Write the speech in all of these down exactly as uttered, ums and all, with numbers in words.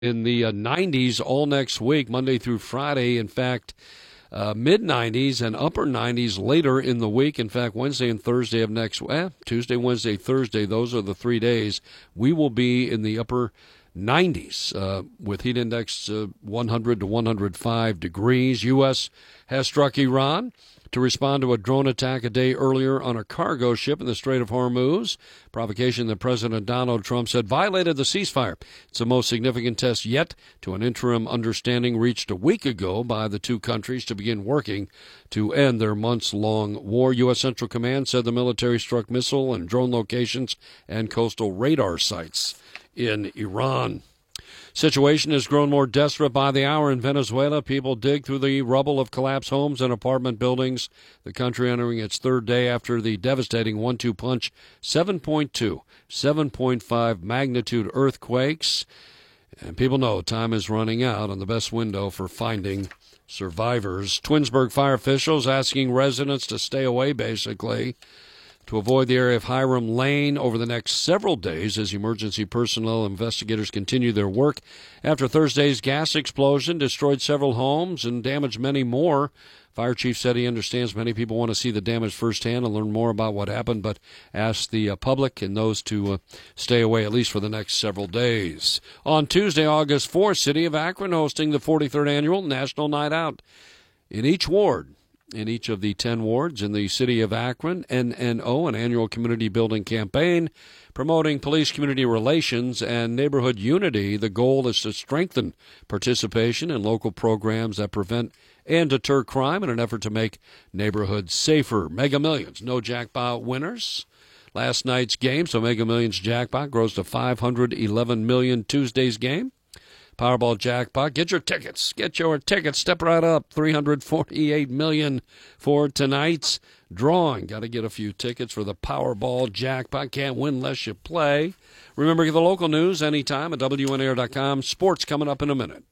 in the uh, nineties all next week, Monday through Friday. In fact, uh, mid nineties and upper nineties later in the week. In fact, Wednesday and Thursday of next eh, Tuesday, Wednesday, Thursday, those are the three days. We will be in the upper nineties uh, with heat index uh, one hundred to one hundred five degrees. U S has struck Iran to respond to a drone attack a day earlier on a cargo ship in the Strait of Hormuz, provocation that President Donald Trump said violated the ceasefire. It's the most significant test yet to an interim understanding reached a week ago by the two countries to begin working to end their months-long war. U S. Central Command said the military struck missile and drone locations and coastal radar sites in Iran. Situation has grown more desperate by the hour in Venezuela. People dig through the rubble of collapsed homes and apartment buildings. The country entering its third day after the devastating one two punch seven point two, seven point five magnitude earthquakes. And people know time is running out on the best window for finding survivors. Twinsburg fire officials asking residents to stay away, basically, to avoid the area of Hiram Lane over the next several days as emergency personnel and investigators continue their work after Thursday's gas explosion destroyed several homes and damaged many more. Fire chief said he understands many people want to see the damage firsthand and learn more about what happened, but asked the uh, public and those to uh, stay away at least for the next several days. On Tuesday, August fourth, City of Akron hosting the forty-third Annual National Night Out. In each ward, in each of the ten wards in the city of Akron, N N O, an annual community building campaign promoting police community relations and neighborhood unity. The goal is to strengthen participation in local programs that prevent and deter crime in an effort to make neighborhoods safer. Mega Millions, no jackpot winners. Last night's game, so Mega Millions jackpot grows to five hundred eleven million dollars. Tuesday's game, Powerball jackpot. Get your tickets. Get your tickets. Step right up. three hundred forty-eight million dollars for tonight's drawing. Got to get a few tickets for the Powerball jackpot. Can't win unless you play. Remember, get the local news anytime at W N A R dot com. Sports coming up in a minute.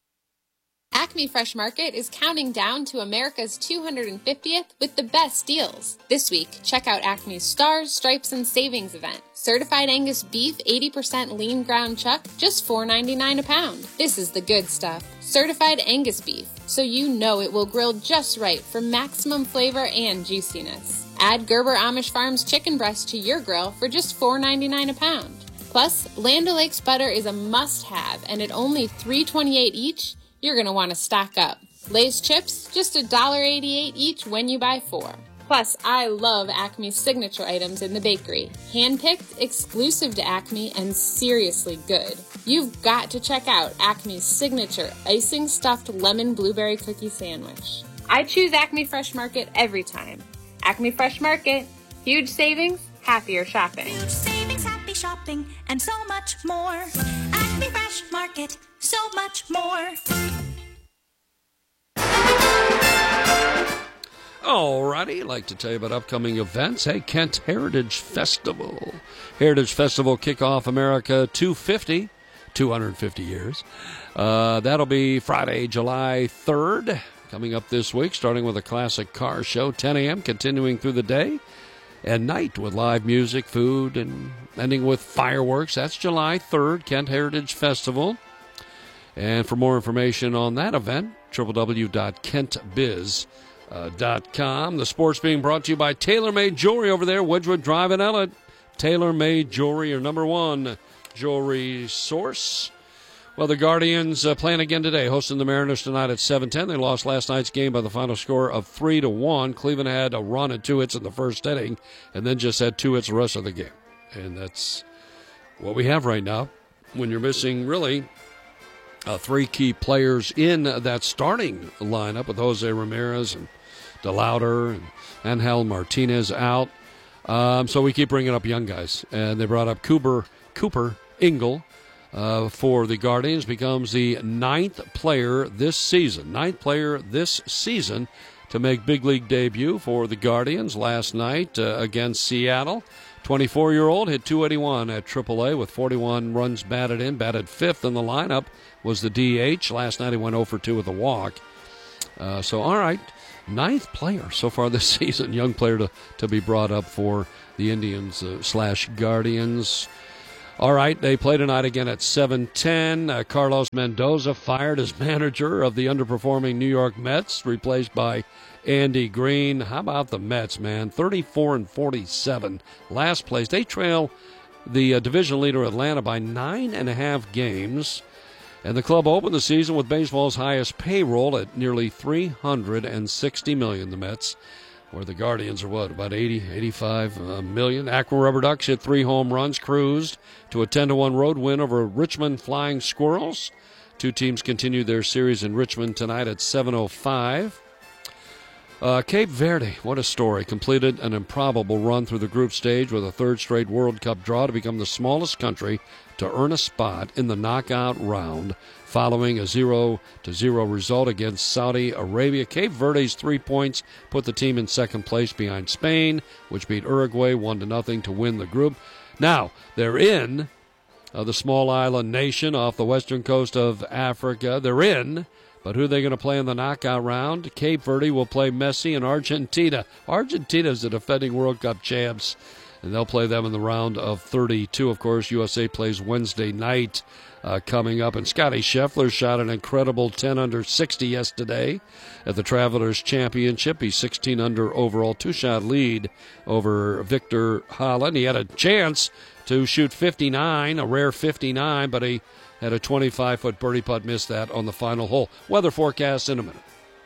Acme Fresh Market is counting down to America's two hundred fiftieth with the best deals. This week, check out Acme's Stars, Stripes, and Savings event. Certified Angus beef, eighty percent lean ground chuck, just four ninety-nine a pound. This is the good stuff. Certified Angus beef, so you know it will grill just right for maximum flavor and juiciness. Add Gerber Amish Farms chicken breast to your grill for just four ninety-nine a pound. Plus, Land O'Lakes butter is a must-have, and at only three twenty-eight each, you're going to want to stock up. Lay's chips, just one dollar eighty-eight each when you buy four. Plus, I love Acme's signature items in the bakery. Hand-picked, exclusive to Acme, and seriously good. You've got to check out Acme's signature icing-stuffed lemon blueberry cookie sandwich. I choose Acme Fresh Market every time. Acme Fresh Market, huge savings, happier shopping. Huge savings, happy shopping, and so much more. Acme Fresh Market, so much more. Alrighty, I'd like to tell you about upcoming events. Hey, Kent Heritage Festival. Heritage Festival Kickoff America two fifty, two hundred fifty years. Uh, that'll be Friday, July third, coming up this week, starting with a classic car show, ten a.m., continuing through the day and night with live music, food, and ending with fireworks. That's July third, Kent Heritage Festival. And for more information on that event, w w w dot kent biz dot com. The sports being brought to you by TaylorMade Jewelry over there, Wedgwood Drive in Ellett. TaylorMade Jewelry, your number one jewelry source. Well, the Guardians uh, playing again today, hosting the Mariners tonight at seven ten. They lost last night's game by the final score of three to one. Cleveland had a run and two hits in the first inning, and then just had two hits the rest of the game. And that's what we have right now when you're missing, really, Uh, three key players in that starting lineup with Jose Ramirez and DeLauder and Angel Martinez out. Um, so we keep bringing up young guys. And they brought up Cooper, Cooper Ingle uh, for the Guardians. Becomes the ninth player this season. Ninth player this season to make big league debut for the Guardians last night uh, against Seattle. twenty-four-year-old hit two eighty-one at triple A with forty-one runs batted in. Batted fifth in the lineup was the D H. Last night he went oh for two with a walk. Uh, so, all right, ninth player so far this season, young player to, to be brought up for the Indians uh, slash Guardians. All right, they play tonight again at seven ten. Uh, Carlos Mendoza fired as manager of the underperforming New York Mets, replaced by Andy Green. How about the Mets, man? thirty-four and forty-seven. Last place. They trail the uh, division leader Atlanta by nine and a half games. And the club opened the season with baseball's highest payroll at nearly three hundred sixty million dollars, the Mets. Where the Guardians are, what, about eighty, eighty-five uh, million. Akron Rubber Ducks hit three home runs, cruised to a ten to one road win over Richmond Flying Squirrels. Two teams continue their series in Richmond tonight at seven oh five. Uh, Cape Verde, what a story. Completed an improbable run through the group stage with a third straight World Cup draw to become the smallest country to earn a spot in the knockout round following a zero to zero result against Saudi Arabia. Cape Verde's three points put the team in second place behind Spain, which beat Uruguay one to nothing to win the group. Now, they're in uh, the small island nation off the western coast of Africa. They're in. But who are they going to play in the knockout round? Cape Verde will play Messi and Argentina. Argentina is the defending World Cup champs, and they'll play them in the round of thirty-two. Of course, U S A plays Wednesday night uh, coming up. And Scotty Scheffler shot an incredible ten under sixty yesterday at the Travelers Championship. He's sixteen under overall, two-shot lead over Victor Holland. He had a chance to shoot fifty-nine, a rare fifty-nine, but he had a twenty-five foot birdie putt, missed that on the final hole. Weather forecast in a minute.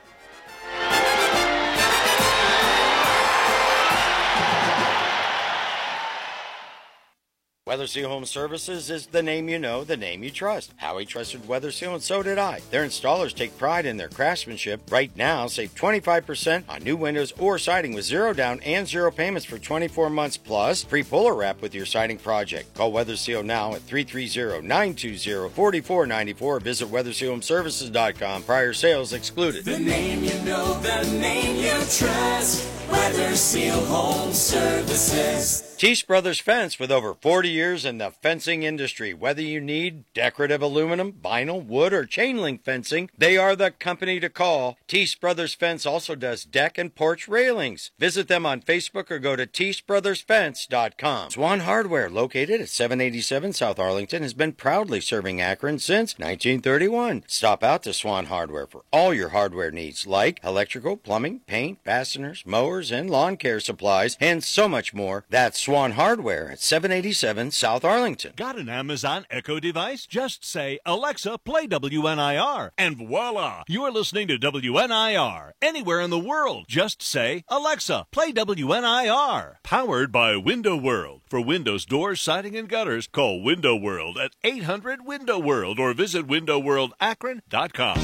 Weather Seal Home Services is the name you know, the name you trust. Howie trusted Weather Seal, and so did I. Their installers take pride in their craftsmanship. Right now, save twenty-five percent on new windows or siding with zero down and zero payments for twenty-four months, plus free puller wrap with your siding project. Call Weather Seal now at three three zero, nine two zero, four four nine four. Visit weather seal home services dot com. Prior sales excluded. The name you know, the name you trust. Weather Seal Home Services. Teach Brothers Fence, with over forty years in the fencing industry. Whether you need decorative aluminum, vinyl, wood, or chain link fencing, they are the company to call. Teach Brothers Fence also does deck and porch railings. Visit them on Facebook or go to teach brothers fence dot com. Swan Hardware, located at seven eighty-seven South Arlington, has been proudly serving Akron since nineteen thirty-one. Stop out to Swan Hardware for all your hardware needs, like electrical, plumbing, paint, fasteners, mowers, and lawn care supplies, and so much more. That's Swan Hardware at seven eighty-seven South Arlington. Got an Amazon Echo device? Just say, Alexa, play W N I R, and voila! You're listening to W N I R. Anywhere in the world, just say, Alexa, play W N I R. Powered by Window World. For windows, doors, siding, and gutters, call Window World at eight hundred window world or visit window world akron dot com.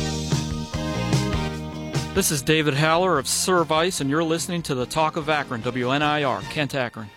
This is David Haller of Service, and you're listening to the Talk of Akron, W N I R, Kent, Akron.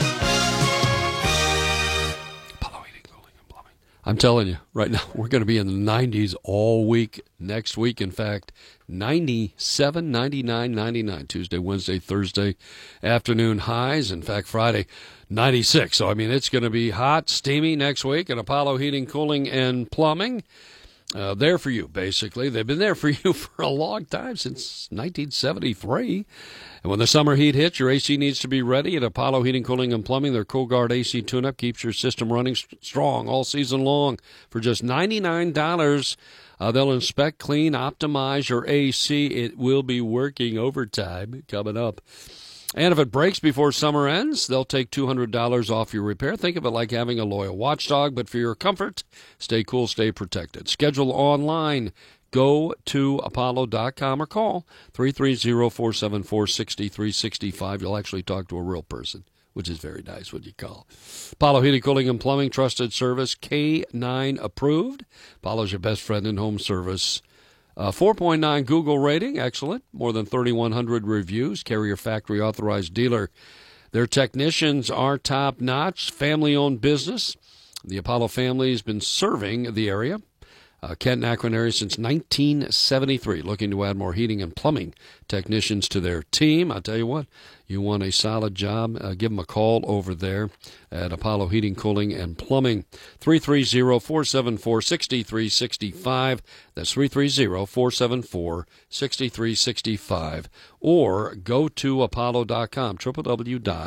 I'm telling you, right now, we're going to be in the nineties all week next week. In fact, ninety-seven, ninety-nine, ninety-nine, Tuesday, Wednesday, Thursday afternoon highs. In fact, Friday, ninety-six. So, I mean, it's going to be hot, steamy next week at Apollo Heating, Cooling, and Plumbing. Uh, there for you, basically. They've been there for you for a long time, since nineteen seventy-three. And when the summer heat hits, your A C needs to be ready. At Apollo Heating, Cooling, and Plumbing, their CoolGuard A C tune-up keeps your system running strong all season long. For just ninety-nine dollars, uh, they'll inspect, clean, optimize your A C. It will be working overtime coming up. And if it breaks before summer ends, they'll take two hundred dollars off your repair. Think of it like having a loyal watchdog, but for your comfort, stay cool, stay protected. Schedule online. Go to apollo dot com or call three three zero, four seven four, six three six five. You'll actually talk to a real person, which is very nice when you call. Apollo Heating, Cooling, and Plumbing, trusted service, K nine approved. Apollo's your best friend in home service. Uh, four point nine Google rating, excellent. More than thirty-one hundred reviews. Carrier factory authorized dealer. Their technicians are top-notch, family-owned business. The Apollo family has been serving the area, uh, Kent and Akron area, since nineteen seventy-three, looking to add more heating and plumbing technicians to their team. I'll tell you what, you want a solid job, uh, give them a call over there at Apollo Heating, Cooling, and Plumbing. three three zero, four seven four, six three six five. That's three three zero, four seven four, six three six five. Or go to apollo dot com, w w w dot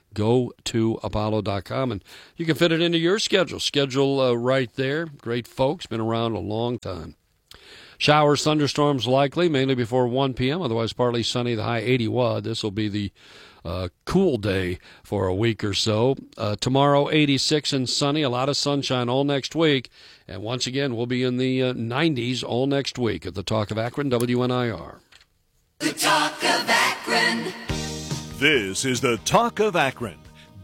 go to apollo dot com, and you can fit it into your schedule. Schedule uh, right there. Great folks, been around a long time. Showers, thunderstorms likely, mainly before one p.m., otherwise partly sunny, the high eighty-one. This will be the uh, cool day for a week or so. Uh, tomorrow, eighty-six and sunny, a lot of sunshine all next week. And once again, we'll be in the uh, nineties all next week at the Talk of Akron, W N I R. The Talk of Akron. This is the Talk of Akron,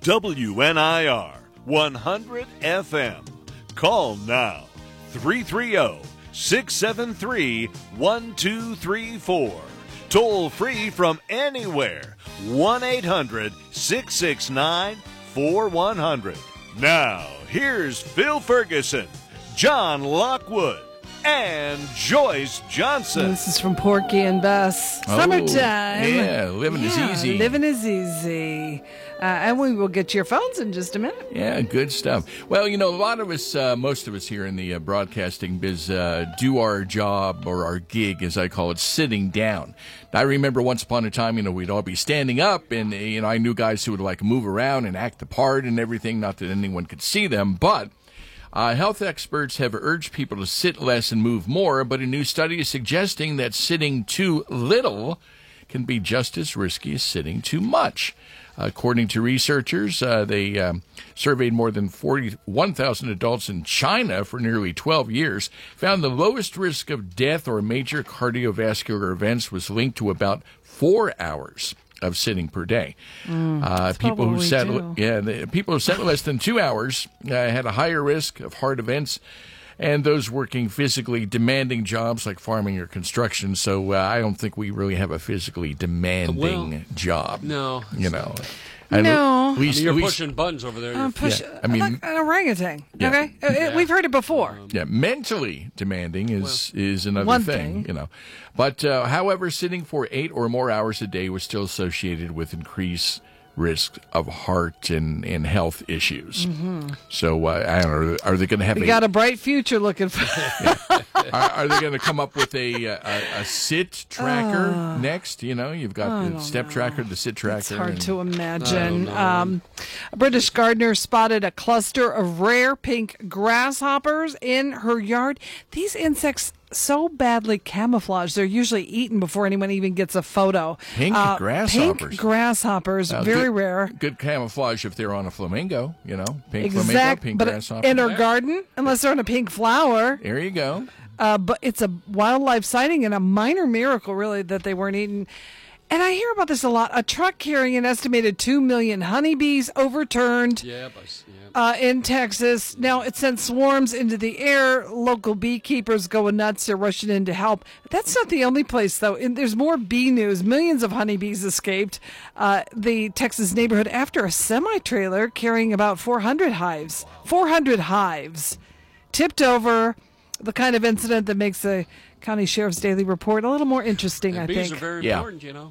W N I R, one hundred F M. Call now, three three zero, six seven three, one two three four. Toll free from anywhere, one eight hundred, six six nine, four one zero zero. Now, here's Phil Ferguson, John Lockwood, and Joyce Johnson. This is from Porky and Bess. Oh, Summertime. yeah, living is Yeah, easy. Living is easy. Uh, and we will get to your phones in just a minute. Yeah, good stuff. Well, you know, a lot of us, uh, most of us here in the uh, broadcasting biz, uh, do our job or our gig, as I call it, sitting down. I remember once upon a time, you know, we'd all be standing up, and, you know, I knew guys who would, like, move around and act the part and everything, not that anyone could see them, but uh, health experts have urged people to sit less and move more, but a new study is suggesting that sitting too little can be just as risky as sitting too much. According to researchers, uh, they um, surveyed more than forty-one thousand adults in China for nearly twelve years, found the lowest risk of death or major cardiovascular events was linked to about four hours of sitting per day. Mm, uh, people what who we sat, do. yeah, the, people who sat less than two hours uh, had a higher risk of heart events, and those working physically demanding jobs like farming or construction. So uh, I don't think we really have a physically demanding Well, job. No. You know. No. At I I least, mean, you're at least- pushing buttons over there. Uh, You're- push, Yeah, I mean- like an orangutan. Yeah. Okay? Uh, Yeah. We've heard it before. Yeah, mentally demanding is is another One thing, thing. you know. But uh, however, sitting for eight or more hours a day was still associated with increased risk of heart and, and health issues. Mm-hmm. So uh, I don't know. Are they going to have We a? got a bright future looking for. are, are they going to come up with a a, a sit tracker next? You know, you've got the step tracker, the sit tracker. It's hard and- to imagine. know. Um, a British gardener spotted a cluster of rare pink grasshoppers in her yard. These insects so badly camouflaged, they're usually eaten before anyone even gets a photo. Pink Uh, grasshoppers. Pink grasshoppers, Uh, very good- rare. Good camouflage if they're on a flamingo. You know, pink flamingo, Exact, pink but grasshopper. in her garden, unless they're on a pink flower. There you go. Uh, but it's a wildlife sighting and a minor miracle, really, that they weren't eaten. And I hear about this a lot. A truck carrying an estimated two million honeybees overturned Yeah, but, yeah. uh, in Texas. Now, it sent swarms into the air. Local beekeepers going nuts. They're rushing in to help. That's not the only place, though. And there's more bee news. Millions of honeybees escaped uh, the Texas neighborhood after a semi-trailer carrying about four hundred hives. four hundred hives tipped over. The kind of incident that makes the County Sheriff's Daily Report a little more interesting, And I bees think. are very Yeah. important, you know.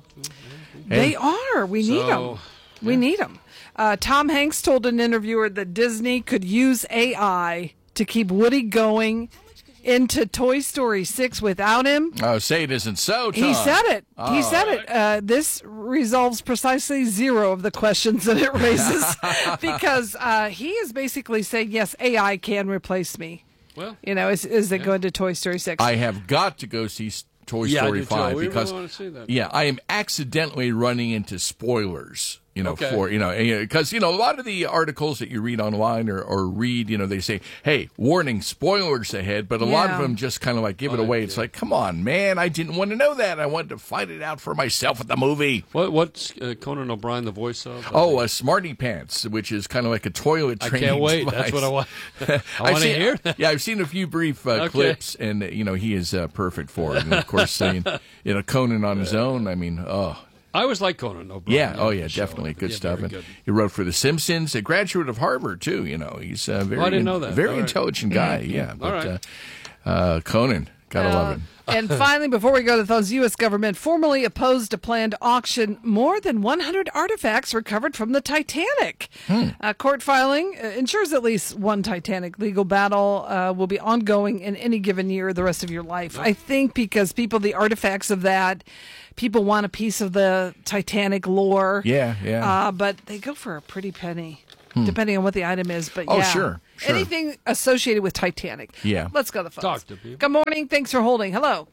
They are. We need them. So, We need them. Uh, Tom Hanks told an interviewer that Disney could use A I to keep Woody going into Toy Story six without him. Oh, say it isn't so, Tom. He said it. He Oh. said it. Uh, this resolves precisely zero of the questions that it raises because uh, he is basically saying, yes, A I can replace me. Well, You know, is, is it going to Toy Story six? I have got to go see s- Toy Yeah, I Story do too. five We really because wanna see that. yeah, I am accidentally running into spoilers. You know, Okay. for you know, because you know a lot of the articles that you read online or, or read, you know, they say, "Hey, warning, spoilers ahead," but a lot of Yeah. them just kind of like give it Oh, away. yeah. It's like, come on, man, I didn't want to know that. I wanted to find it out for myself at the movie. what what's uh, Conan O'Brien the voice of? Oh, a Smarty Pants, which is kind of like a toilet I training can't wait. device. That's what I want. I I've want to seen- hear that. Yeah, I've seen a few brief uh, Okay. clips, and uh, you know he is uh, perfect for it. And of course, saying you know Conan on his own. I mean, oh I always like Conan O'Brien. yeah, oh yeah, for sure. definitely good Yeah, stuff. very And good. he wrote for The Simpsons, a graduate of Harvard too. You know, he's a very Oh, I didn't know that. very All right. intelligent guy. Yeah, but right. uh, uh, Conan, gotta love him. And finally, before we go to those, U S government formally opposed a plan to auction more than one hundred artifacts recovered from the Titanic. Hmm. Uh, court filing uh, ensures at least one Titanic legal battle uh, will be ongoing in any given year the rest of your life. I think because people, the artifacts of that, people want a piece of the Titanic lore. Yeah, yeah. Uh, but they go for a pretty penny, hmm. depending on what the item is. But oh, yeah, sure, sure. Anything associated with Titanic. Yeah. Let's go to the phones. Talk to people. Good morning. Thanks for holding. Hello.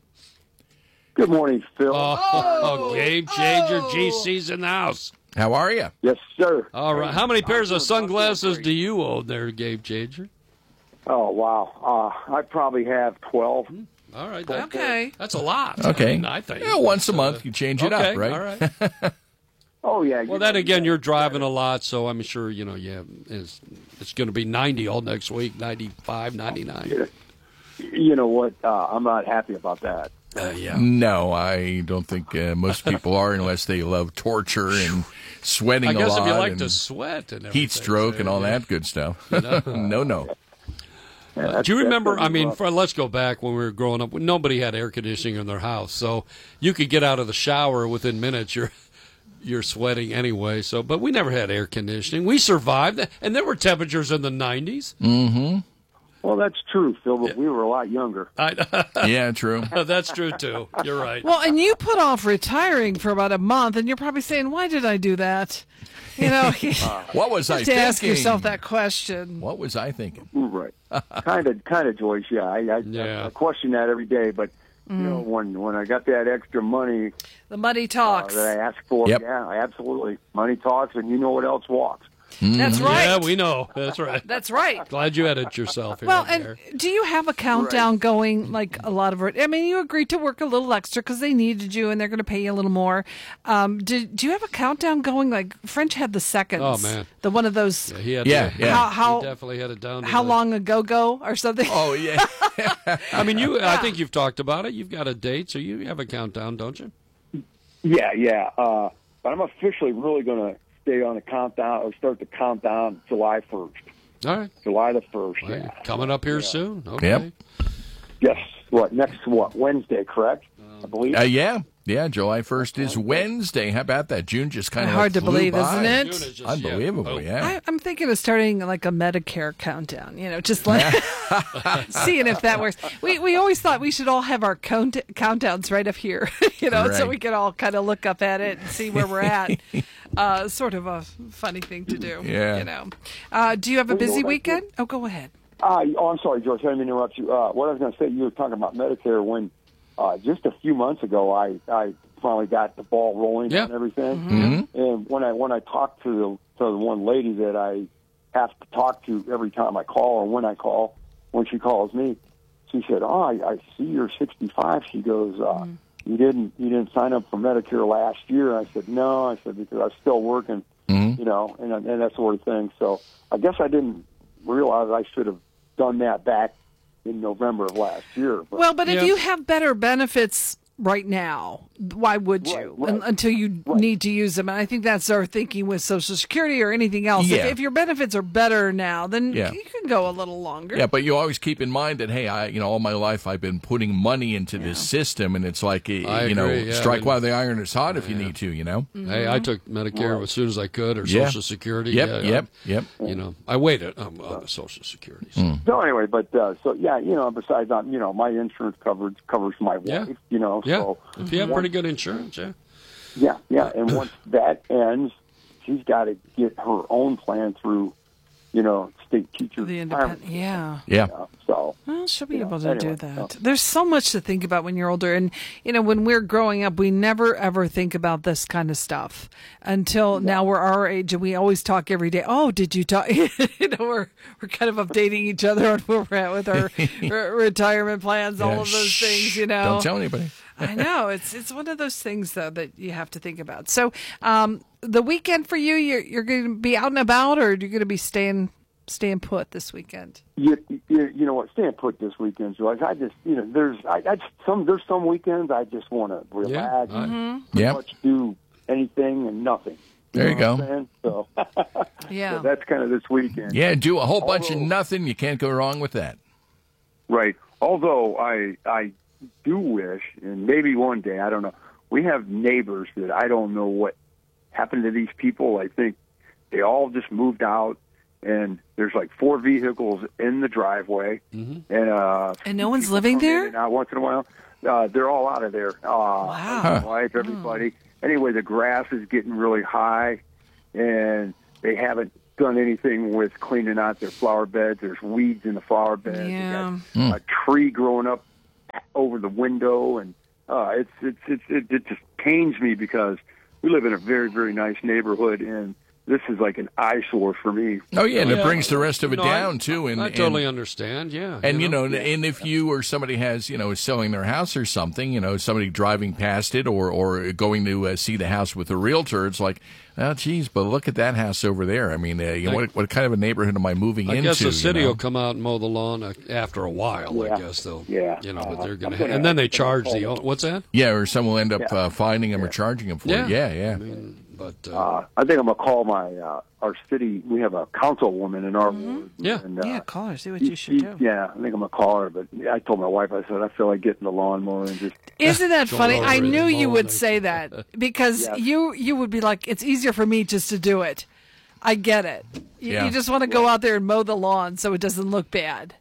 Good morning, Phil. Oh, oh game changer. Oh. G C's in the house. How are you? Yes, sir. All right. How many pairs of sunglasses do you own there, Game Changer? Oh, wow. Uh, I probably have twelve. Hmm. All right. That, okay. That's a lot. Okay. I, mean, I think. Yeah, once a month you change it okay, up, right? All right. Oh, yeah. Well, then again, you're driving a lot, so I'm sure, you know, yeah, it's, it's going to be ninety all next week, ninety-five, ninety-nine. Yeah. You know what? Uh, I'm not happy about that. Uh, yeah. No, I don't think uh, most people are unless they love torture and sweating a lot. I guess if you like and to sweat and everything. heat stroke so, and all yeah. that good stuff. no, no. Yeah, Uh, do you remember, I mean, for, let's go back when we were growing up, nobody had air conditioning in their house, so you could get out of the shower within minutes, you're you're sweating anyway, so, but we never had air conditioning. We survived, and there were temperatures in the nineties. Mm-hmm. Well, that's true, Phil, but we were a lot younger. I, yeah, true. That's true, too. You're right. Well, and you put off retiring for about a month, and you're probably saying, why did I do that? You know, uh, what was I to thinking? ask yourself that question. What was I thinking? Right. kind of, kind of, Joyce, yeah. I, I, yeah. I, I question that every day, but, you mm. know, when, when I got that extra money... The money talks. Uh, that I asked for, yep. yeah, absolutely. Money talks, and you know what else walks. That's right. Yeah, we know. That's right. That's right. Glad you had it yourself. Here well, and there. Do you have a countdown right. going like a lot of it? I mean, you agreed to work a little extra because they needed you and they're going to pay you a little more. Um, do, do you have a countdown going? Like French had the seconds. Oh, man. The one of those. Yeah, he had yeah, to, yeah. How, how, he definitely had it down. To how the, long ago go or something? Oh, yeah. I mean, you. I think you've talked about it. You've got a date, so you have a countdown, don't you? Yeah, yeah. Uh, but I'm officially really going to stay on the countdown or start the countdown July first. All right. July the first. Well, yeah. Coming up here yeah. soon. Okay. Yep. Yes. What, next, what, Wednesday, correct? I believe. Uh, yeah. Yeah, July first is Wednesday. How about that? June just kind of hard like to believe, by. isn't it? Just, Unbelievable, yeah. yeah. I, I'm thinking of starting like a Medicare countdown, you know, just like seeing if that works. We we always thought we should all have our count, countdowns right up here, you know, right. so we could all kind of look up at it and see where we're at. Uh, sort of a funny thing to do, yeah. you know. Uh, do you have a busy weekend? Oh, go ahead. Uh, oh, I'm sorry, George. I didn't mean to interrupt you. Uh, what I was going to say, you were talking about Medicare when uh, just a few months ago I, I finally got the ball rolling yeah. and everything. Mm-hmm. And when I when I talked to the, to the one lady that I have to talk to every time I call or when I call, when she calls me, she said, "Oh, I, I see you're sixty-five." She goes, uh, mm-hmm. "You didn't you didn't sign up for Medicare last year?" I said, "No." I said because I was still working, mm-hmm. you know, and and that sort of thing. So I guess I didn't realize I should have done that back in November of last year. But, well, but if yeah. you have better benefits right now, why would you right, right, Un- until you right. need to use them? And I think that's our thinking with Social Security or anything else. Yeah. If, if your benefits are better now, then Yeah. you can go a little longer. Yeah, but you always keep in mind that, hey, I, you know, all my life I've been putting money into this system, and it's like, you I know, agree, yeah, strike I mean- while the iron is hot if you need to, you know? Mm-hmm. Hey, I took Medicare as soon as I could, or Yeah. Social Security. Yep, yeah, yep, I, yep. You know, I waited um, on the Social Security. So. Mm. So anyway, but uh, so yeah, you know, besides that, you know, my insurance covers covers my wife. Yeah. You know, Yeah, so if you have once- pretty good insurance, yeah. Yeah, yeah, and once that ends, she's got to get her own plan through, you know, state teacher The retirement. independent, yeah. Yeah. Uh, so Well, she'll be you able know, to anyway, do that. so- There's so much to think about when you're older. And, you know, when we're growing up, we never, ever think about this kind of stuff until now we're our age and we always talk every day. Oh, did you talk? you know, we're, we're kind of updating each other on where we're at with our re- retirement plans, all Yeah, of those shh, things, you know. Don't tell anybody. I know. It's it's one of those things, though, that you have to think about. So um, the weekend for you, you're, you're going to be out and about, or you're going to be staying staying put this weekend? you, you, you know what? Staying put this weekend, George. I just, you know, there's I, I just, some there's some weekends I just want to relax, Yeah, and Yep. pretty much do anything and nothing. There you know go. what I'm saying? So, Yeah. so that's kind of this weekend. Yeah, do a whole bunch of Although- nothing. You can't go wrong with that. Right. Although I I do wish, and maybe one day, I don't know, we have neighbors that I don't know what happened to these people. I think they all just moved out, and there's like four vehicles in the driveway, mm-hmm. and uh, and no one's living there. Now, once in a while, uh, they're all out of there. Uh, wow, my wife, everybody. Mm. Anyway, the grass is getting really high, and they haven't done anything with cleaning out their flower beds. There's weeds in the flower beds. Yeah. They got mm. a tree growing up over the window, and uh, it's, it's it's it, it just pains me because we live in a very, very nice neighborhood, and this is like an eyesore for me. Oh, yeah, and yeah. it brings the rest of it no, down, I, too. And, I totally and, understand, yeah. And, you know, you know, and if you or somebody has, you know, is selling their house or something, you know, somebody driving past it or, or going to uh, see the house with a realtor, it's like, oh, geez, but look at that house over there. I mean, uh, you know, what, what kind of a neighborhood am I moving I into? I guess the city you know? will come out and mow the lawn uh, after a while, yeah. I guess, they'll, yeah. you know, but uh, they're going to, and then they charge the, what's that? Yeah, or someone will end up yeah. uh, finding them yeah. or charging them for yeah. it. Yeah, yeah. I mean, but uh, uh, I think I'm gonna call my uh, our city. We have a councilwoman in our mm-hmm. ward. Yeah, and, uh, yeah, call her. See what she, you should do. Yeah, I think I'm gonna call her. But I told my wife, I said I feel like getting the lawnmower and just. Isn't that funny? I knew you would nice. say that because yes. you you would be like, it's easier for me just to do it. I get it. You, yeah. you just want to go out there and mow the lawn so it doesn't look bad.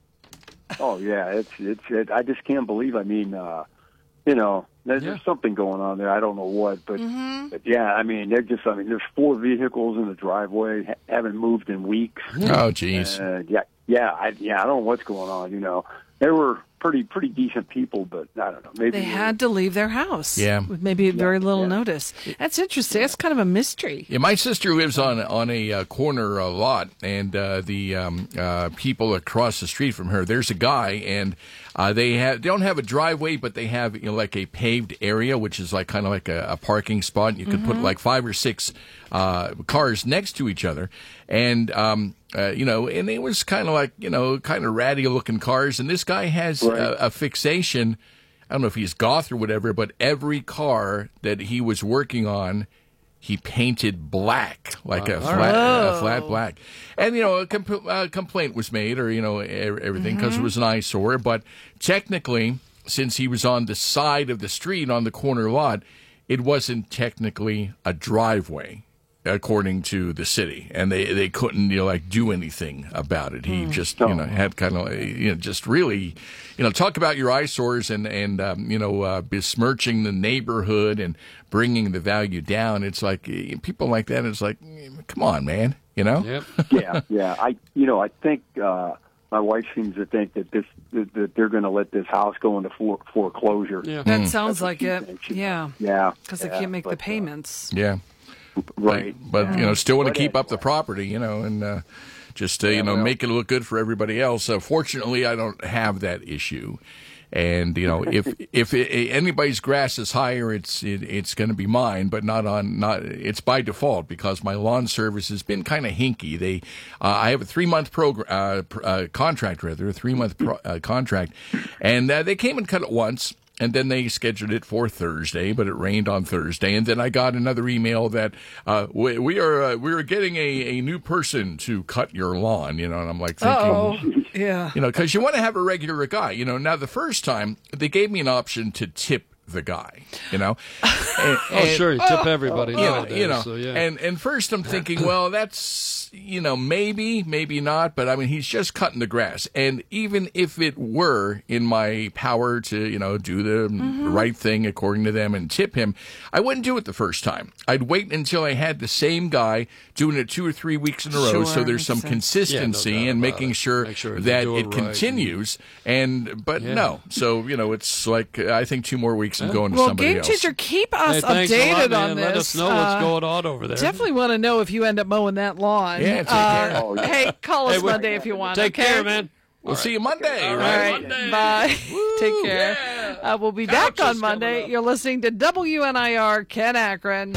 Oh yeah, it's it's. It, I just can't believe. I mean, uh, you know, there's, yeah. there's something going on there. I don't know what, but, mm-hmm. but yeah, I mean, they're just. I mean, there's four vehicles in the driveway. Ha- haven't moved in weeks. Oh, geez. Uh, yeah, yeah, I, yeah. I don't know what's going on. You know, they were pretty pretty decent people, but I don't know. Maybe They had to leave their house. Yeah. With maybe very little yeah. notice. That's interesting. That's kind of a mystery. Yeah, my sister lives on on a uh, corner uh, lot, and uh, the um, uh, people across the street from her, there's a guy, and uh, they have they don't have a driveway, but they have, you know, like a paved area, which is like kind of like a, a parking spot. You could mm-hmm. put like five or six uh, cars next to each other, and um, uh, you know, and it was kind of like, you know, kind of ratty looking cars, and this guy has right. a, a fixation. I don't know if he's goth or whatever, but every car that he was working on, he painted black, like a flat, a flat black. And, you know, a, comp- a complaint was made, or, you know, everything, because mm-hmm. it was an eyesore. But technically, since he was on the side of the street on the corner lot, it wasn't technically a driveway, according to the city, and they, they couldn't, you know, like do anything about it. He mm. just, you know, had kind of, you know, just really, you know, talk about your eyesores and, and um, you know, uh, besmirching the neighborhood and bringing the value down. It's like, people like that, it's like, come on, man, you know? Yep. yeah, yeah. I, you know, I think uh, my wife seems to think that this that, that they're going to let this house go into fore- foreclosure. Yeah. That Mm. sounds That's what like she it. thinks. She- Yeah. Yeah. Because yeah, they can't make but, the payments. Yeah. Uh, right. But, but you know, still want to But keep it- up the property, you know, and uh, just, uh, you Yeah, know, well. make it look good for everybody else. Uh, fortunately, I don't have that issue. And, you know, if if it, anybody's grass is higher, it's it, it's going to be mine, but not on not it's by default because my lawn service has been kind of hinky. They uh, I have a three month program uh, pr- uh, contract rather a three month pro- uh, contract, and uh, they came and cut it once. And then they scheduled it for Thursday, but it rained on Thursday. And then I got another email that uh, we, we are uh, we are getting a, a new person to cut your lawn. You know, and I'm like thinking, Oh, yeah. you know, because you want to have a regular guy. You know, now the first time they gave me an option to tip the guy. You know, and, Oh, and- sure, you tip everybody you know, nowadays. you know, so, yeah. and and first I'm thinking, well, that's, you know, maybe, maybe not, but I mean, he's just cutting the grass. And even if it were in my power to, you know, do the Mm-hmm. right thing according to them and tip him, I wouldn't do it the first time. I'd wait until I had the same guy doing it two or three weeks in a row, Sure, so there's some makes sense. consistency Yeah, no doubt and making about it. sure, Make sure you that do it it right. continues. And but Yeah. no, so you know, it's like I think two more weeks I'm going to Well, somebody Game else. Changer, keep us Hey, thanks a updated lot, man. on this. Let us know Uh, what's going on over there. Definitely want to know if you end up mowing that lawn. Yeah, take Uh, care. Oh, yeah. Hey, call us Hey, we- Monday if you want. Take okay? care, man. We'll see you Monday. All right? right, Monday. bye. Take care. yeah. Uh, we'll be Couch back on is coming Monday. up. You're listening to W N I R, Ken Akron.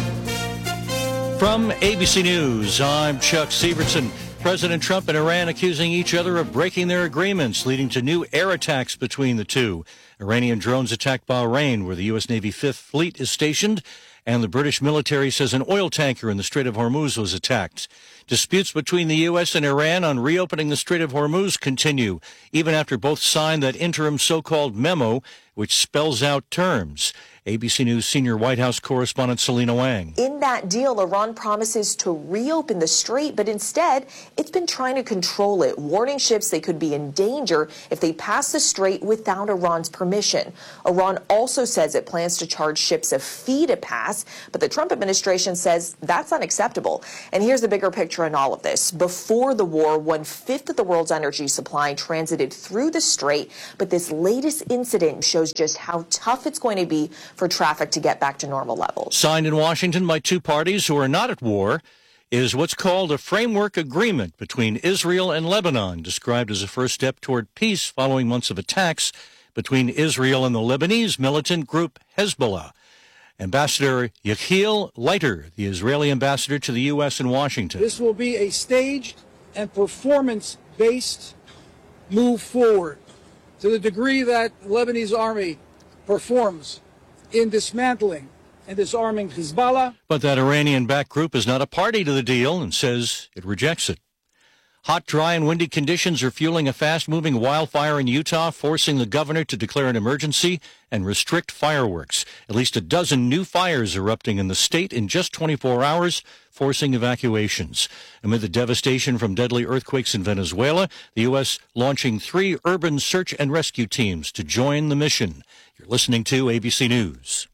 From A B C News, I'm Chuck Severson. President Trump and Iran accusing each other of breaking their agreements, leading to new air attacks between the two. Iranian drones attacked Bahrain, where the U S. Navy Fifth Fleet is stationed, And the British military says an oil tanker in the Strait of Hormuz was attacked. Disputes between the U S and Iran on reopening the Strait of Hormuz continue, even after both signed that interim so-called memo, which spells out terms. A B C News senior White House correspondent Selena Wang. In that deal, Iran promises to reopen the strait, but instead, it's been trying to control it, warning ships they could be in danger if they pass the strait without Iran's permission. Iran also says it plans to charge ships a fee to pass, but the Trump administration says that's unacceptable. And here's the bigger picture in all of this. Before the war, one-fifth of the world's energy supply transited through the strait, but this latest incident shows just how tough it's going to be for traffic to get back to normal levels. Signed in Washington by two parties who are not at war is what's called a framework agreement between Israel and Lebanon, described as a first step toward peace following months of attacks between Israel and the Lebanese militant group Hezbollah. Ambassador Yechiel Leiter, the Israeli ambassador to the U S in Washington. This will be a staged and performance-based move forward to the degree that the Lebanese army performs in dismantling and disarming Hezbollah. But that Iranian-backed group is not a party to the deal and says it rejects it. Hot, dry, and windy conditions are fueling a fast-moving wildfire in Utah, forcing the governor to declare an emergency and restrict fireworks. At least a dozen new fires erupting in the state in just twenty-four hours, forcing evacuations. Amid the devastation from deadly earthquakes in Venezuela, the U S launching three urban search and rescue teams to join the mission. You're listening to A B C News.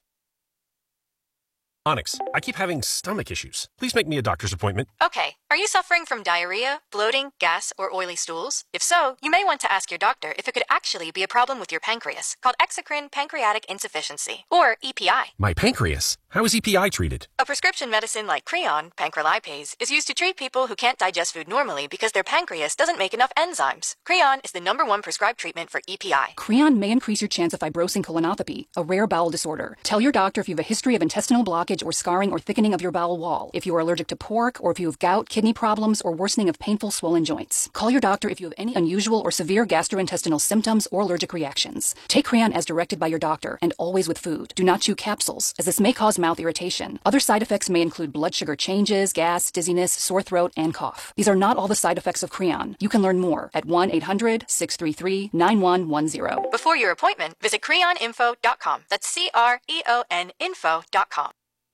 Onyx, I keep having stomach issues. Please make me a doctor's appointment. Okay. Are you suffering from diarrhea, bloating, gas, or oily stools? If so, you may want to ask your doctor if it could actually be a problem with your pancreas, called exocrine pancreatic insufficiency, or E P I. My pancreas? How is E P I treated? A prescription medicine like Creon, pancrelipase, is used to treat people who can't digest food normally because their pancreas doesn't make enough enzymes. Creon is the number one prescribed treatment for E P I. Creon may increase your chance of fibrosing colonopathy, a rare bowel disorder. Tell your doctor if you have a history of intestinal blockage or scarring or thickening of your bowel wall, if you are allergic to pork, or if you have gout, kidney problems, or worsening of painful swollen joints. Call your doctor if you have any unusual or severe gastrointestinal symptoms or allergic reactions. Take Creon as directed by your doctor, and always with food. Do not chew capsules, as this may cause mouth irritation. Other side effects may include blood sugar changes, gas, dizziness, sore throat, and cough. These are not all the side effects of Creon. You can learn more at one eight hundred, six three three, nine one one zero. Before your appointment, visit creon info dot com. That's C R E O N info dot com.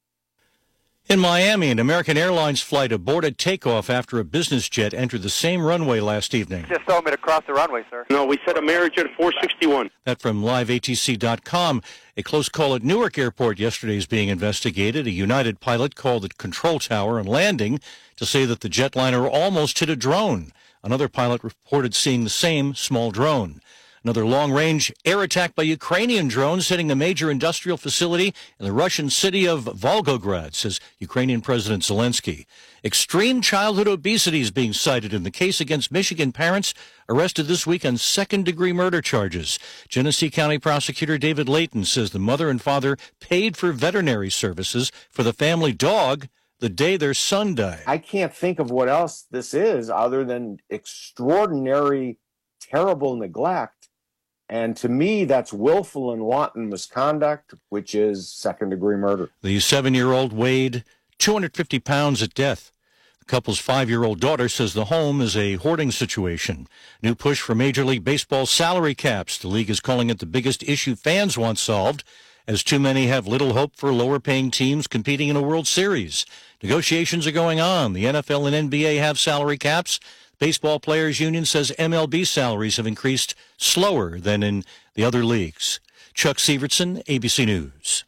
In Miami, an American Airlines flight aborted takeoff after a business jet entered the same runway last evening. Just told me to cross the runway, sir. No, we set a marriage at four sixty-one. That from live A T C dot com. A close call at Newark Airport yesterday is being investigated. A United pilot called the control tower on landing to say that the jetliner almost hit a drone. Another pilot reported seeing the same small drone. Another long-range air attack by Ukrainian drones hitting a major industrial facility in the Russian city of Volgograd, says Ukrainian President Zelensky. Extreme childhood obesity is being cited in the case against Michigan parents arrested this week on second-degree murder charges. Genesee County Prosecutor David Layton says the mother and father paid for veterinary services for the family dog the day their son died. I can't think of what else this is other than extraordinary, terrible neglect. And to me, that's willful and wanton misconduct, which is second-degree murder. The seven-year-old weighed two hundred fifty pounds at death. The couple's five-year-old daughter says the home is a hoarding situation. New push for Major League Baseball salary caps. The league is calling it the biggest issue fans want solved, as too many have little hope for lower-paying teams competing in a World Series. Negotiations are going on. The N F L and N B A have salary caps. Baseball Players Union says M L B salaries have increased slower than in the other leagues. Chuck Sievertson, A B C News.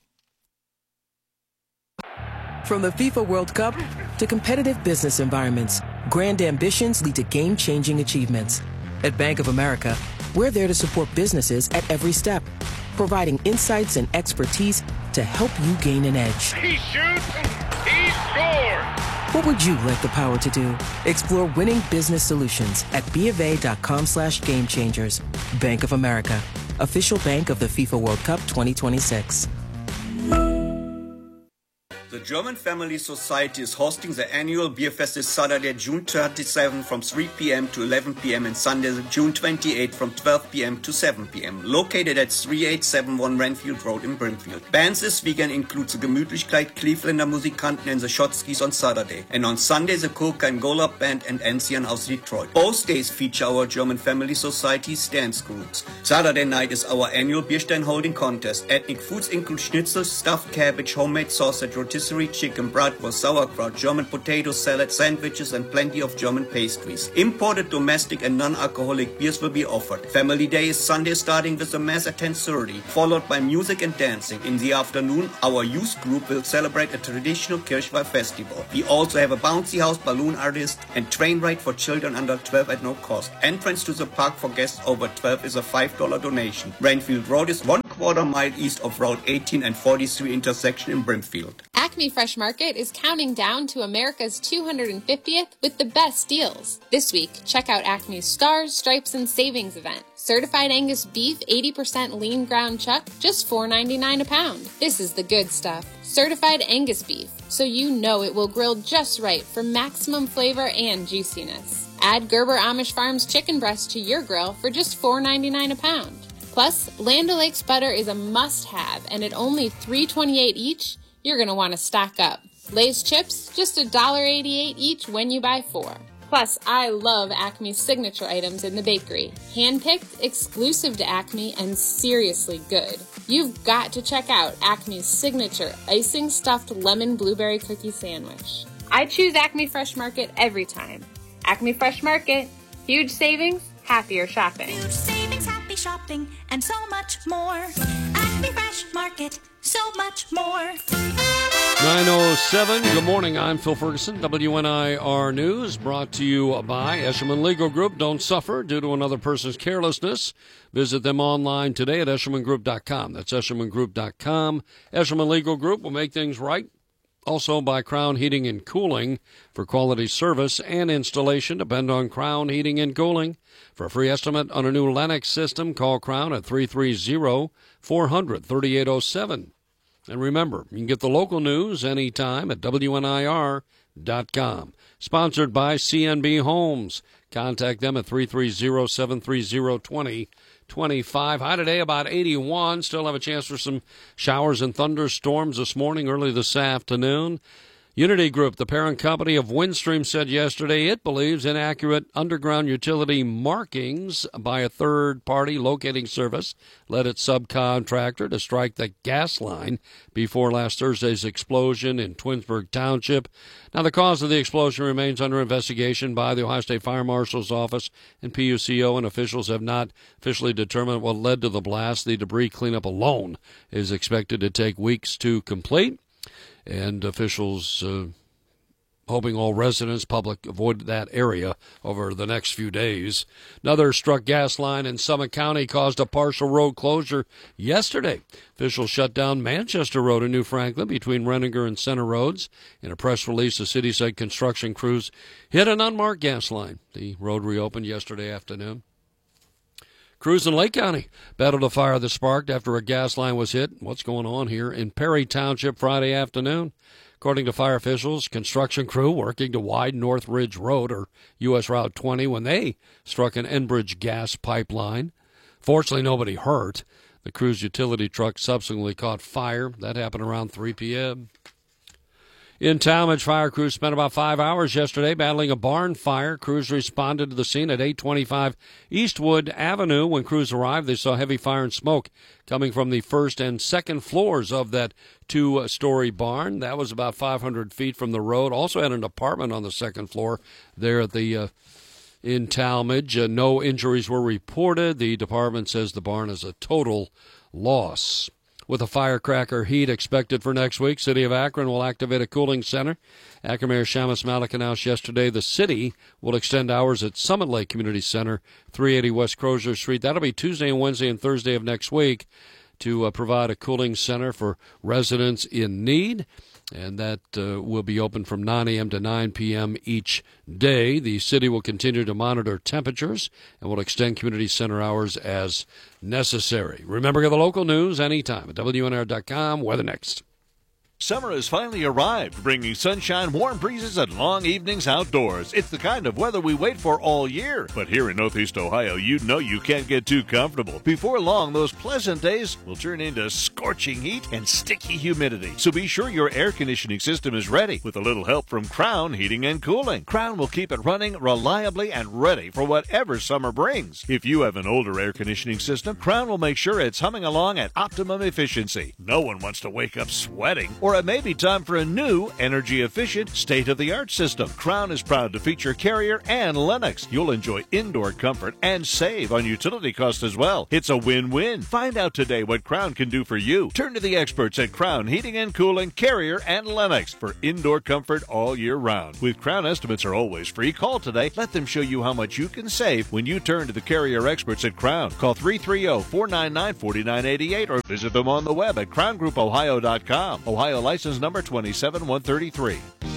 From the FIFA World Cup to competitive business environments, grand ambitions lead to game-changing achievements. At Bank of America, we're there to support businesses at every step, providing insights and expertise to help you gain an edge. He shoots, he scores! What would you like the power to do? Explore winning business solutions at BofA.com slash game changers. Bank of America, official bank of the FIFA World Cup twenty twenty-six. The German Family Society is hosting the annual beer fest this Saturday, June twenty-seventh from three p.m. to eleven p.m. and Sunday, June twenty-eighth from twelve p.m. to seven p.m. Located at thirty-eight seventy-one Renfield Road in Brimfield. Bands this weekend include the Gemütlichkeit, Clevelander Musikanten and the Shotskis on Saturday. And on Sunday, the Coca and Golub Band and Ancien aus Detroit. Both days feature our German Family Society's dance groups. Saturday night is our annual Bierstein holding contest. Ethnic foods include schnitzel, stuffed cabbage, homemade sausage, rotisserie chicken, bratwurst, sauerkraut, German potato salad, sandwiches, and plenty of German pastries. Imported, domestic, and non-alcoholic beers will be offered. Family Day is Sunday, starting with a mass at ten thirty, followed by music and dancing. In the afternoon, our youth group will celebrate a traditional Kirchweih festival. We also have a bouncy house, balloon artist, and train ride for children under twelve at no cost. Entrance to the park for guests over twelve is a five dollars donation. Renfield Road is one quarter mile east of Route eighteen and forty-three intersection in Brimfield. Acme Fresh Market is counting down to America's two hundred fiftieth with the best deals. This week, check out Acme's Stars, Stripes, and Savings event. Certified Angus beef, eighty percent lean ground chuck, just four ninety-nine a pound. This is the good stuff. Certified Angus beef, so you know it will grill just right for maximum flavor and juiciness. Add Gerber Amish Farms chicken breast to your grill for just four ninety-nine a pound. Plus, Land O'Lakes butter is a must-have, and at only three twenty-eight each, you're going to want to stock up. Lay's chips, just one dollar eighty-eight each when you buy four. Plus, I love Acme's signature items in the bakery. Hand-picked, exclusive to Acme, and seriously good. You've got to check out Acme's signature icing stuffed lemon blueberry cookie sandwich. I choose Acme Fresh Market every time. Acme Fresh Market, huge savings, happier shopping. Huge savings, happy shopping, and so much more. Acme Fresh Market, so much more. nine oh seven, good morning. I'm Phil Ferguson. W N I R News brought to you by Eshelman Legal Group. Don't suffer due to another person's carelessness. Visit them online today at eshelman group dot com. That's eshelman group dot com. Eshelman Legal Group will make things right. Also by Crown Heating and Cooling. For quality service and installation, depend on Crown Heating and Cooling. For a free estimate on a new Lennox system, call Crown at three three zero, four hundred, thirty-eight oh seven. And remember, you can get the local news anytime at W N I R dot com. Sponsored by C N B Homes. Contact them at three three zero, seven three zero, two oh two five. High today, about eighty-one. Still have a chance for some showers and thunderstorms this morning, early this afternoon. Unity Group, the parent company of Windstream, said yesterday it believes inaccurate underground utility markings by a third-party locating service led its subcontractor to strike the gas line before last Thursday's explosion in Twinsburg Township. Now, the cause of the explosion remains under investigation by the Ohio State Fire Marshal's Office and P U C O, and officials have not officially determined what led to the blast. The debris cleanup alone is expected to take weeks to complete. And officials uh, hoping all residents, public, avoid that area over the next few days. Another struck gas line in Summit County caused a partial road closure yesterday. Officials shut down Manchester Road in New Franklin between Renninger and Center Roads. In a press release, the city said construction crews hit an unmarked gas line. The road reopened yesterday afternoon. Crews in Lake County battled a fire that sparked after a gas line was hit. What's going on here in Perry Township Friday afternoon? According to fire officials, construction crew working to widen North Ridge Road, or U S Route twenty, when they struck an Enbridge gas pipeline. Fortunately, nobody hurt. The crew's utility truck subsequently caught fire. That happened around three p.m. In Talmadge, fire crews spent about five hours yesterday battling a barn fire. Crews responded to the scene at eight twenty-five Eastwood Avenue. When crews arrived, they saw heavy fire and smoke coming from the first and second floors of that two-story barn. That was about five hundred feet from the road. Also had an apartment on the second floor there at the uh, in Talmadge. Uh, no injuries were reported. The department says the barn is a total loss. With a firecracker heat expected for next week, City of Akron will activate a cooling center. Akron Mayor Shamus Malik announced yesterday the city will extend hours at Summit Lake Community Center, three eighty West Crozier Street. That'll be Tuesday and Wednesday and Thursday of next week to uh, provide a cooling center for residents in need. And that uh, will be open from nine a.m. to nine p.m. each day. The city will continue to monitor temperatures and will extend community center hours as necessary. Remember, get the local news anytime at W N R dot com. Weather next. Summer has finally arrived, bringing sunshine, warm breezes, and long evenings outdoors. It's the kind of weather we wait for all year. But here in Northeast Ohio, you know you can't get too comfortable. Before long, those pleasant days will turn into scorching heat and sticky humidity. So be sure your air conditioning system is ready with a little help from Crown Heating and Cooling. Crown will keep it running reliably and ready for whatever summer brings. If you have an older air conditioning system, Crown will make sure it's humming along at optimum efficiency. No one wants to wake up sweating, or it may be time for a new, energy-efficient, state-of-the-art system. Crown is proud to feature Carrier and Lennox. You'll enjoy indoor comfort and save on utility costs as well. It's a win-win. Find out today what Crown can do for you. Turn to the experts at Crown Heating and Cooling, Carrier, and Lennox for indoor comfort all year round. With Crown, estimates are always free. Call today. Let them show you how much you can save when you turn to the Carrier experts at Crown. Call three three zero, four nine nine, four nine eight eight or visit them on the web at crown group ohio dot com. Ohio license number twenty-seven one thirty-three.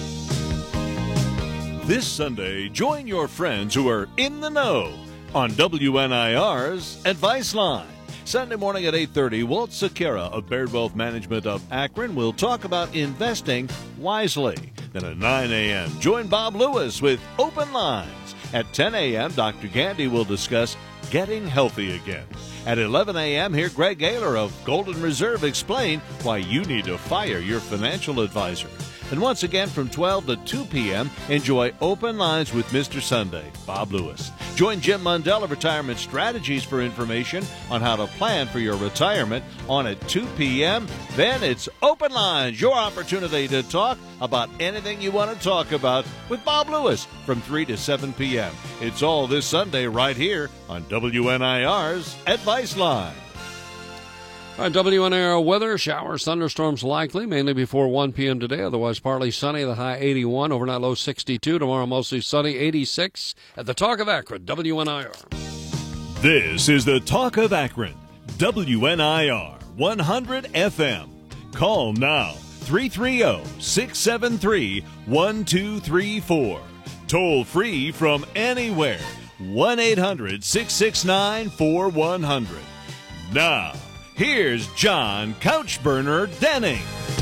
This Sunday, join your friends who are in the know on W N I R's Advice Line. Sunday morning at eight thirty, Walt Sakara of Baird Wealth Management of Akron will talk about investing wisely. Then at nine a.m., join Bob Lewis with Open Lines. At ten a.m., Doctor Gandy will discuss getting healthy again. At eleven a.m., hear Greg Ayler of Golden Reserve explain why you need to fire your financial advisor. And once again, from twelve to two p.m., enjoy Open Lines with Mister Sunday, Bob Lewis. Join Jim Mundell of Retirement Strategies for information on how to plan for your retirement on at two p.m. Then it's Open Lines, your opportunity to talk about anything you want to talk about with Bob Lewis from three to seven p.m. It's all this Sunday right here on W N I R's Advice Line. All right, W N I R weather, showers, thunderstorms likely, mainly before one p.m. today. Otherwise, partly sunny, the high eighty-one, overnight low sixty-two. Tomorrow, mostly sunny, eighty-six. At the Talk of Akron, W N I R. This is the Talk of Akron, W N I R one hundred F M. Call now, three three zero, six seven three, one two three four. Toll free from anywhere, one eight hundred, six six nine, four one zero zero. Now, here's John Couchburner Denning.